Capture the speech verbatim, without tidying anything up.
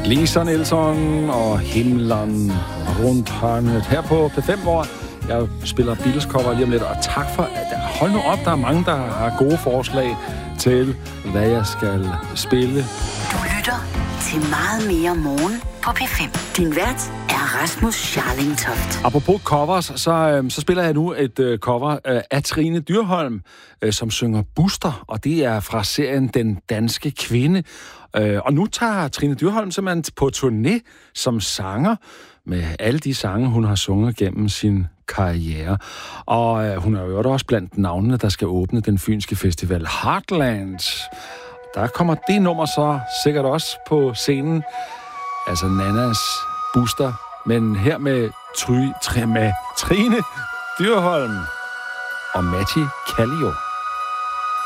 Lisa Nielsen og Himlen rundt hørnet her på P fem, hvor jeg spiller Beatles-cover lige om lidt. Og tak for, hold nu op, der er mange, der har gode forslag til, hvad jeg skal spille. Du lytter til meget mere morgen på P fem. Din vært er Rasmus Scharling-Toft. Apropos covers, så, så spiller jeg nu et uh, cover uh, af Trine Dyrholm, uh, som synger Buster, og det er fra serien Den Danske Kvinde. Uh, og nu tager Trine Dyrholm simpelthen på turné som sanger med alle de sange, hun har sunget gennem sin karriere. Og uh, hun er jo også blandt navnene, der skal åbne den fynske festival Heartland. Der kommer det nummer så sikkert også på scenen. Altså Nannas Buster, men her med, Try, med Trine Dyrholm og Matti Kallio.